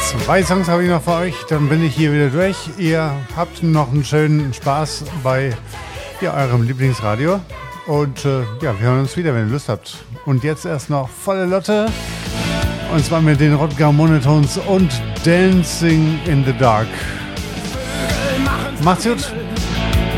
2 Songs habe ich noch für euch, dann bin ich hier wieder durch. Ihr habt noch einen schönen Spaß bei eurem Lieblingsradio. Und wir hören uns wieder, wenn ihr Lust habt. Und jetzt erst noch volle Lotte. Und zwar mit den Rodger Monotones und Dancing in the Dark. Macht's gut.